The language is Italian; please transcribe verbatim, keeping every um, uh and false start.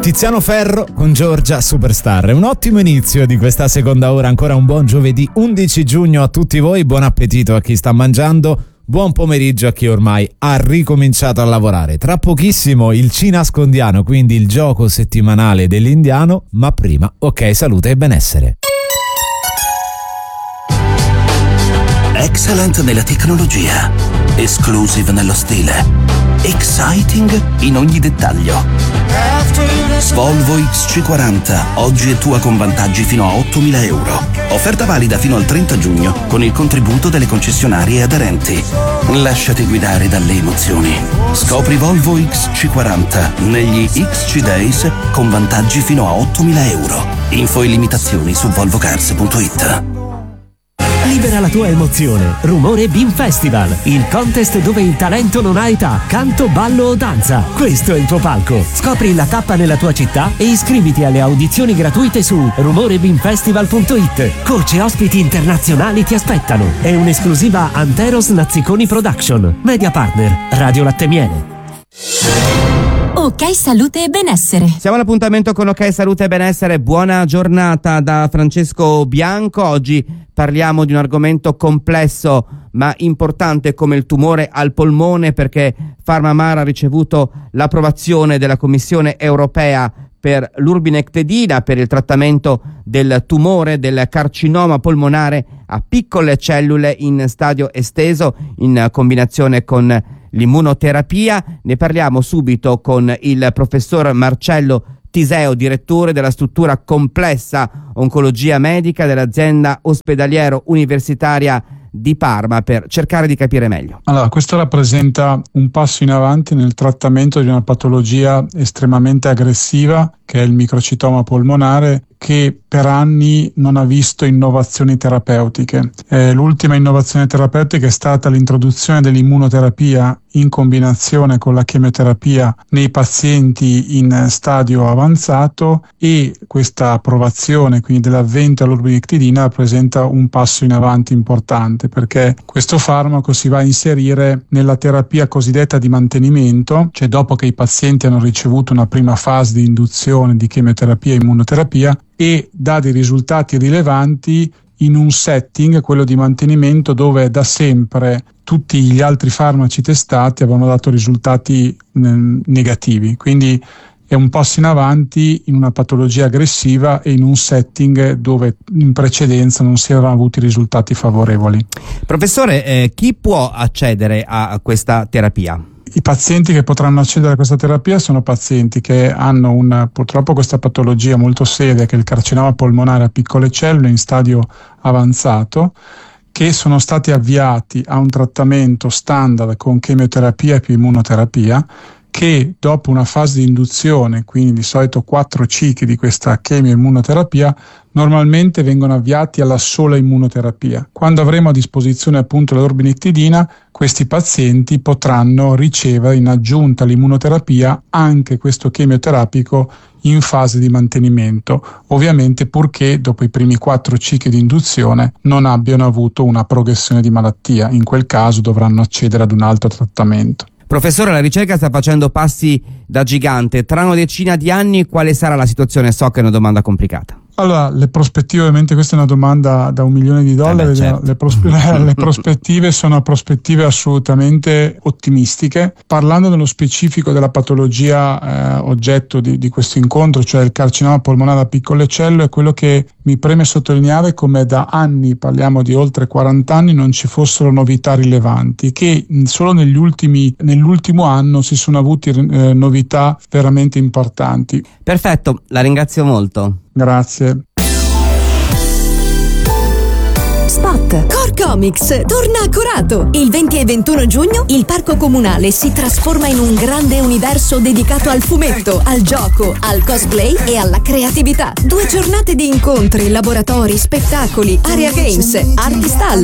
Tiziano Ferro con Giorgia Superstar. È un ottimo inizio di questa seconda ora, ancora un buon giovedì undici giugno a tutti voi, buon appetito a chi sta mangiando, buon pomeriggio a chi ormai ha ricominciato a lavorare. Tra pochissimo il ci nascondiano, quindi il gioco settimanale dell'indiano, ma prima ok salute e benessere. Excellent nella tecnologia, exclusive nello stile, exciting in ogni dettaglio. Volvo X C quaranta, oggi è tua con vantaggi fino a ottomila euro. Offerta valida fino al trenta giugno con il contributo delle concessionarie aderenti. Lasciati guidare dalle emozioni. Scopri Volvo X C quaranta negli X C Days con vantaggi fino a ottomila euro. Info e limitazioni su volvocars punto it. Libera la tua emozione. Rumore Beam Festival, il contest dove il talento non ha età, canto, ballo o danza. Questo è il tuo palco. Scopri la tappa nella tua città e iscriviti alle audizioni gratuite su rumore beam festival punto it. Coach e ospiti internazionali ti aspettano. È un'esclusiva Anteros Nazziconi Production. Media partner Radio Latte Miele. Ok Salute e Benessere. Siamo all'appuntamento con Ok Salute e Benessere. Buona giornata da Francesco Bianco. Oggi parliamo di un argomento complesso ma importante come il tumore al polmone, perché PharmaMar ha ricevuto l'approvazione della Commissione Europea per l'urbinectedina per il trattamento del tumore del carcinoma polmonare a piccole cellule in stadio esteso in combinazione con l'immunoterapia. Ne parliamo subito con il professor Marcello Tiseo, direttore della struttura complessa oncologia medica dell'azienda ospedaliero universitaria di Parma, per cercare di capire meglio. Allora, questo rappresenta un passo in avanti nel trattamento di una patologia estremamente aggressiva che è il microcitoma polmonare, che per anni non ha visto innovazioni terapeutiche. Eh, l'ultima innovazione terapeutica è stata l'introduzione dell'immunoterapia in combinazione con la chemioterapia nei pazienti in stadio avanzato, e questa approvazione, quindi dell'avvento all'urbinectidina, rappresenta un passo in avanti importante, perché questo farmaco si va a inserire nella terapia cosiddetta di mantenimento, cioè dopo che i pazienti hanno ricevuto una prima fase di induzione di chemioterapia e immunoterapia, e dà dei risultati rilevanti in un setting, quello di mantenimento, dove da sempre tutti gli altri farmaci testati avevano dato risultati eh, negativi. Quindi è un passo in avanti in una patologia aggressiva e in un setting dove in precedenza non si erano avuti risultati favorevoli. Professore, eh, chi può accedere a questa terapia? I pazienti che potranno accedere a questa terapia sono pazienti che hanno una, purtroppo questa patologia molto seria, che è il carcinoma polmonare a piccole cellule in stadio avanzato, che sono stati avviati a un trattamento standard con chemioterapia e più immunoterapia, che dopo una fase di induzione, quindi di solito quattro cicli di questa chemio-immunoterapia, normalmente vengono avviati alla sola immunoterapia. Quando avremo a disposizione appunto l'urbinectidina, questi pazienti potranno ricevere in aggiunta all'immunoterapia anche questo chemioterapico in fase di mantenimento, ovviamente purché dopo i primi quattro cicli di induzione non abbiano avuto una progressione di malattia. In quel caso dovranno accedere ad un altro trattamento. Professore, la ricerca sta facendo passi da gigante. Tra una decina di anni quale sarà la situazione? So che è una domanda complicata. Allora, le prospettive, ovviamente questa è una domanda da un milione di dollari, eh beh, certo. le, prospe- le prospettive sono prospettive assolutamente ottimistiche. Parlando nello specifico della patologia eh, oggetto di, di questo incontro, cioè il carcinoma polmonare a piccole cellule, quello che mi preme sottolineare è come da anni, parliamo di oltre quaranta anni, non ci fossero novità rilevanti, che solo negli ultimi, nell'ultimo anno si sono avuti eh, novità veramente importanti. Perfetto, la ringrazio molto. Grazie. Spot. Core Comics torna a Corato. Il venti e ventuno giugno il parco comunale si trasforma in un grande universo dedicato al fumetto, al gioco, al cosplay e alla creatività. Due giornate di incontri, laboratori, spettacoli, area games, art stall,